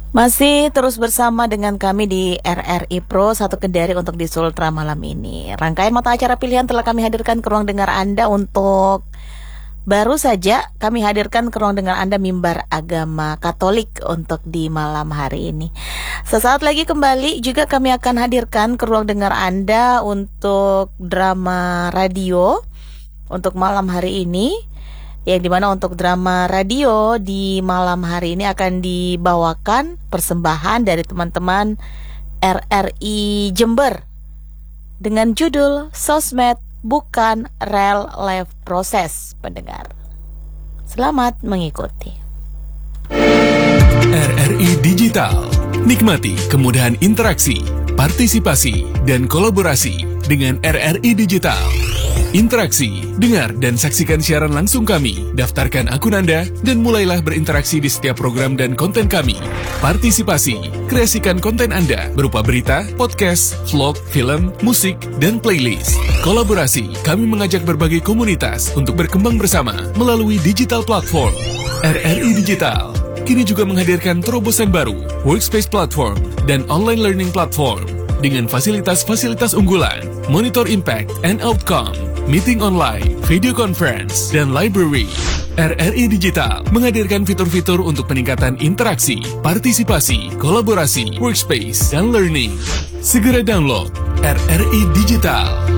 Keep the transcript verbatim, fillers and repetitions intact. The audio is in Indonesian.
Masih terus bersama dengan kami di R R I Pro satu Kendari untuk di Sultra malam ini. Rangkaian mata acara pilihan telah kami hadirkan ke ruang dengar Anda untuk baru saja kami hadirkan ke ruang dengar Anda mimbar agama Katolik untuk di malam hari ini. Sesaat lagi kembali juga kami akan hadirkan ke ruang dengar Anda untuk drama radio untuk malam hari ini. Yang dimana untuk drama radio di malam hari ini akan dibawakan persembahan dari teman-teman R R I Jember dengan judul Sosmed Bukan Rel Live Proses. Pendengar, selamat mengikuti. R R I Digital, nikmati kemudahan interaksi, partisipasi, dan kolaborasi dengan R R I Digital. Interaksi, dengar dan saksikan siaran langsung kami, daftarkan akun Anda, dan mulailah berinteraksi di setiap program dan konten kami. Partisipasi, kreasikan konten Anda berupa berita, podcast, vlog, film, musik, dan playlist. Kolaborasi, kami mengajak berbagai komunitas untuk berkembang bersama melalui digital platform. R R I Digital kini juga menghadirkan terobosan baru, workspace platform, dan online learning platform dengan fasilitas-fasilitas unggulan, monitor impact and outcome, meeting online, video conference, dan library. R R I Digital menghadirkan fitur-fitur untuk peningkatan interaksi, partisipasi, kolaborasi, workspace, dan learning. Segera download R R I Digital.